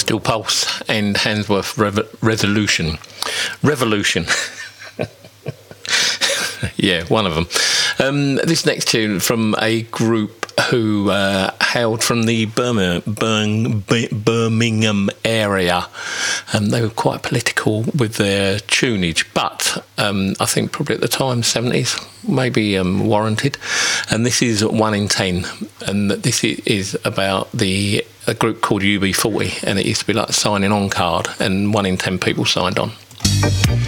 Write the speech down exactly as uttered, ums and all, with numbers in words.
Steel Pulse and Handsworth Revo- Resolution. Revolution. Yeah, one of them. Um, this next tune from a group who uh, hailed from the Birmingham, Birmingham area. Um, they were quite political with their tunage, but um, I think probably at the time, seventies, maybe um, warranted. And this is One in Ten, and this is about the a group called U B forty, and it used to be like a signing on card, and one in ten people signed on.